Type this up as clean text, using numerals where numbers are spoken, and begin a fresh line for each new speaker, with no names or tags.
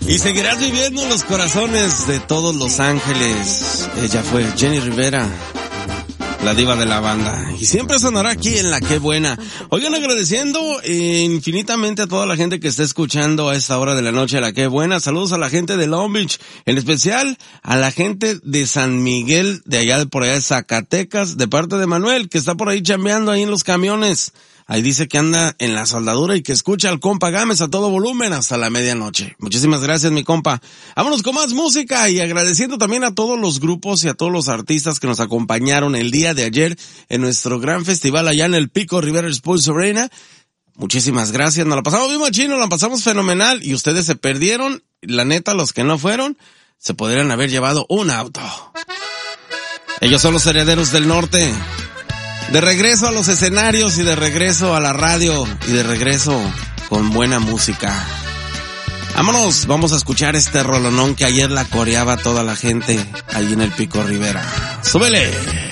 Y seguirás viviendo en los corazones de todos los ángeles. Ella fue Jenny Rivera, la diva de la banda. Y siempre sonará aquí en La Qué Buena. Oigan, agradeciendo infinitamente a toda la gente que está escuchando a esta hora de la noche a La Qué Buena. Saludos a la gente de Long Beach, en especial a la gente de San Miguel, de allá por allá de Zacatecas, de parte de Manuel, que está por ahí chambeando ahí en los camiones. Ahí dice que anda en la soldadura y que escucha al compa Gámez a todo volumen hasta la medianoche. Muchísimas gracias, mi compa. Vámonos con más música y agradeciendo también a todos los grupos y a todos los artistas que nos acompañaron el día de ayer en nuestro gran festival allá en el Pico Rivera Sports Arena. Muchísimas gracias. Nos la pasamos bien machín, nos la pasamos fenomenal y ustedes se perdieron. La neta, los que no fueron, se podrían haber llevado un auto. Ellos son los Herederos del Norte. De regreso a los escenarios y de regreso a la radio y de regreso con buena música. Vámonos, vamos a escuchar este rolonón que ayer la coreaba toda la gente ahí en el Pico Rivera. ¡Súbele!